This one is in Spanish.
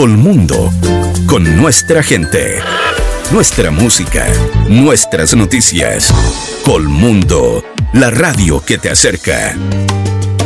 Colmundo, con nuestra gente, nuestra música, nuestras noticias. Colmundo, la radio que te acerca.